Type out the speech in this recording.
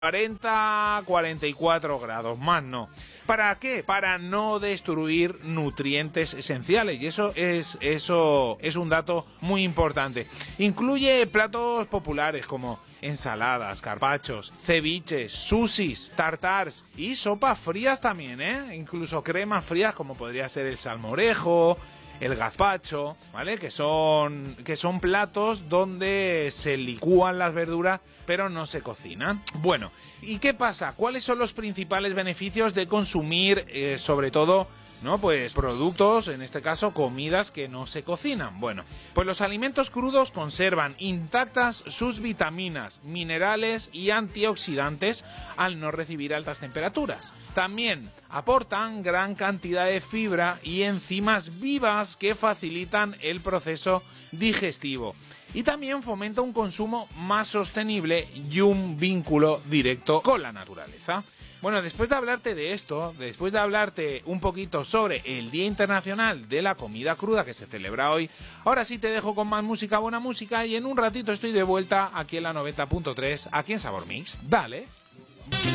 40, 44 grados, más no. ¿Para qué? Para no destruir nutrientes esenciales, y eso es un dato muy importante. Incluye platos populares como ensaladas, carpachos, ceviches, sushis, tartars y sopas frías también, incluso cremas frías como podría ser el salmorejo, el gazpacho, ¿vale? Que son platos donde se licúan las verduras pero no se cocinan. Bueno, ¿y qué pasa? ¿Cuáles son los principales beneficios de consumir, sobre todo, ¿no? Pues productos, en este caso comidas que no se cocinan? Bueno, pues los alimentos crudos conservan intactas sus vitaminas, minerales y antioxidantes al no recibir altas temperaturas. También aportan gran cantidad de fibra y enzimas vivas que facilitan el proceso digestivo. Y también fomenta un consumo más sostenible y un vínculo directo con la naturaleza. Bueno, después de hablarte de esto, después de hablarte un poquito sobre el Día Internacional de la Comida Cruda que se celebra hoy, ahora sí te dejo con más música, buena música, y en un ratito estoy de vuelta aquí en la 90.3, aquí en Sabor Mix. Dale.